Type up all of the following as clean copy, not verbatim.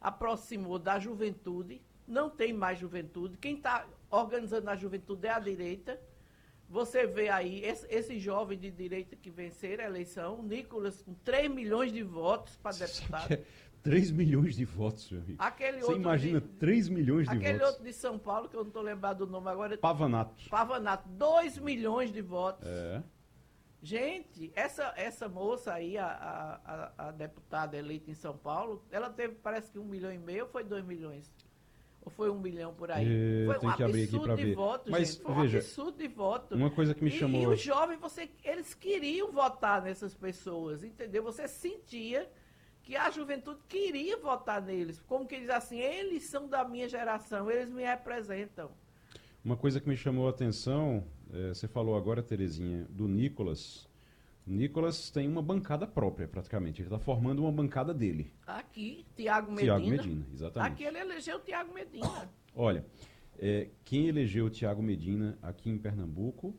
aproximou da juventude, não tem mais juventude. Quem está organizando a juventude é a direita. Você vê aí esse jovem de direita que venceram a eleição, Nicolas, com 3 milhões de votos para deputado. 3 milhões de votos, meu amigo. Você imagina 3 milhões de votos. Aquele outro de São Paulo, que eu não estou lembrado do nome agora. Pavanato. Pavanato, 2 milhões de votos. É. Gente, essa moça aí, a deputada eleita em São Paulo, ela teve, parece que 1,5 milhão, ou foi 2 milhões? Ou foi 1 milhão por aí? Foi um absurdo de voto, gente. Foi um absurdo de voto. Uma coisa que me chamou... E os jovens, eles queriam votar nessas pessoas, entendeu? Você sentia que a juventude queria votar neles. Como que eles assim, eles são da minha geração, eles me representam. Uma coisa que me chamou a atenção, você falou agora, Terezinha, do Nicolas. Nicolas tem uma bancada própria, praticamente. Ele está formando uma bancada dele. Aqui, Tiago Medina. Tiago Medina, exatamente. Aqui ele elegeu o Tiago Medina. Olha, quem elegeu o Tiago Medina aqui em Pernambuco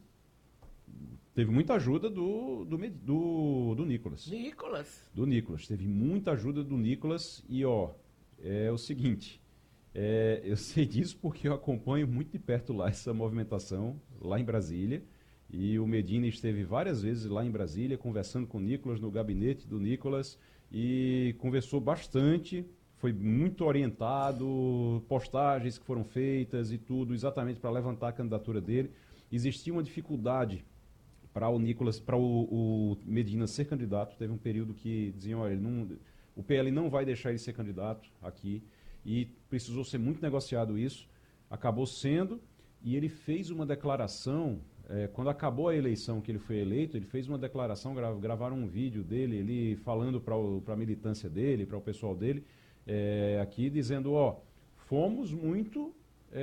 teve muita ajuda do Nicolas. Do Nicolas. Teve muita ajuda do Nicolas e, é o seguinte... eu sei disso porque eu acompanho muito de perto lá essa movimentação, lá em Brasília. E o Medina esteve várias vezes lá em Brasília, conversando com o Nicolas, no gabinete do Nicolas, e conversou bastante, foi muito orientado, postagens que foram feitas e tudo, exatamente para levantar a candidatura dele. Existia uma dificuldade para o Nicolas, para o Medina ser candidato. Teve um período que diziam, olha, o PL não vai deixar ele ser candidato aqui, e precisou ser muito negociado isso, acabou sendo, e ele fez uma declaração, quando acabou a eleição que ele foi eleito, ele fez uma declaração, gravaram um vídeo dele, ele falando para a militância dele, para o pessoal dele, aqui dizendo, fomos muito,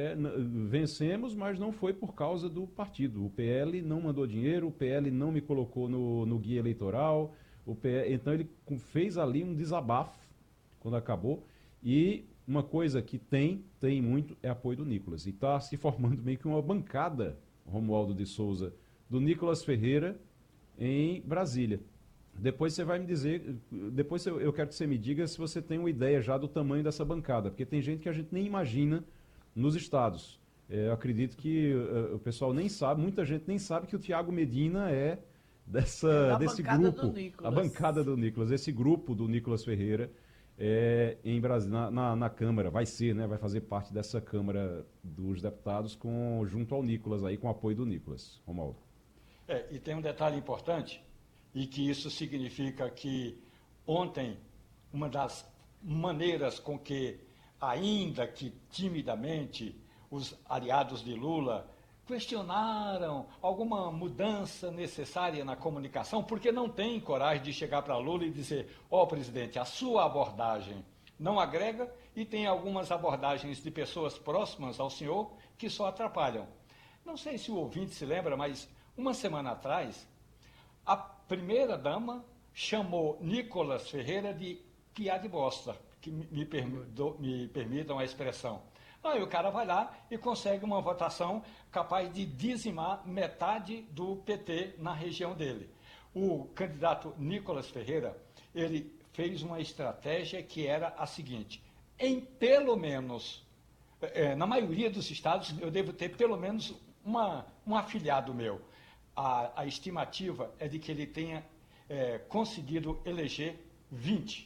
vencemos, mas não foi por causa do partido, o PL não mandou dinheiro, o PL não me colocou no guia eleitoral, então ele fez ali um desabafo, quando acabou, e uma coisa que tem muito, é apoio do Nicolas. E está se formando meio que uma bancada, Romualdo de Souza, do Nicolas Ferreira em Brasília. Depois você vai me dizer, depois eu quero que você me diga se você tem uma ideia já do tamanho dessa bancada, porque tem gente que a gente nem imagina nos estados. Eu acredito que o pessoal nem sabe, muita gente nem sabe que o Tiago Medina é desse grupo, a bancada do Nicolas, esse grupo do Nicolas Ferreira, em Brasília, na Câmara, vai ser, né? Vai fazer parte dessa Câmara dos Deputados junto ao Nicolas, aí, com o apoio do Nicolas. Romualdo. E tem um detalhe importante, e que isso significa que ontem, uma das maneiras com que, ainda que timidamente, os aliados de Lula questionaram alguma mudança necessária na comunicação, porque não tem coragem de chegar para Lula e dizer, presidente, a sua abordagem não agrega e tem algumas abordagens de pessoas próximas ao senhor que só atrapalham. Não sei se o ouvinte se lembra, mas uma semana atrás, a primeira-dama chamou Nicolas Ferreira de piada de bosta, que me permitam a expressão. Aí o cara vai lá e consegue uma votação capaz de dizimar metade do PT na região dele. O candidato Nicolas Ferreira, ele fez uma estratégia que era a seguinte, pelo menos, na maioria dos estados, eu devo ter pelo menos um afiliado meu. A estimativa é de que ele tenha conseguido eleger 20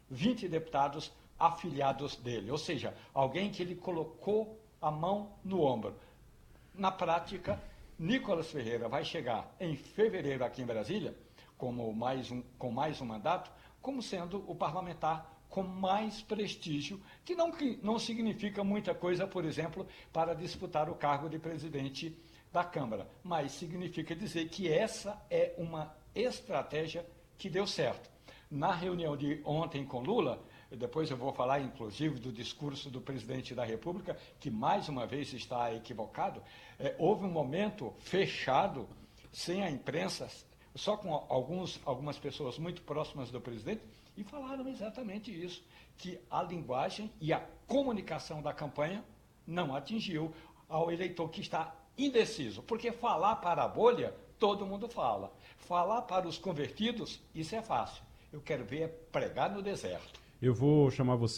deputados afiliados dele, ou seja, alguém que ele colocou a mão no ombro. Na prática, Nicolas Ferreira vai chegar em fevereiro aqui em Brasília, com mais um mandato, como sendo o parlamentar com mais prestígio, que não significa muita coisa, por exemplo, para disputar o cargo de presidente da Câmara, mas significa dizer que essa é uma estratégia que deu certo. Na reunião de ontem com Lula, depois eu vou falar, inclusive, do discurso do presidente da República, que mais uma vez está equivocado, houve um momento fechado, sem a imprensa, só com algumas pessoas muito próximas do presidente, e falaram exatamente isso, que a linguagem e a comunicação da campanha não atingiu ao eleitor que está indeciso, porque falar para a bolha, todo mundo fala. Falar para os convertidos, isso é fácil. Eu quero ver pregar no deserto. Eu vou chamar você